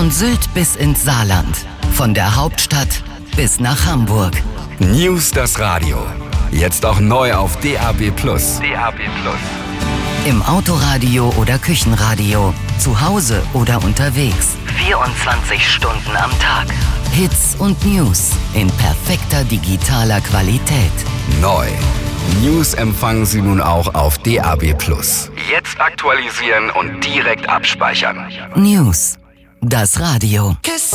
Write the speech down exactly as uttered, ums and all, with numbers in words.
Von Sylt bis ins Saarland. Von der Hauptstadt bis nach Hamburg. News das Radio. Jetzt auch neu auf D A B plus. D A B plus. Im Autoradio oder Küchenradio. Zu Hause oder unterwegs. vierundzwanzig Stunden am Tag. Hits und News in perfekter digitaler Qualität. Neu. News empfangen Sie nun auch auf D A B plus. Jetzt aktualisieren und direkt abspeichern. News. Das Radio.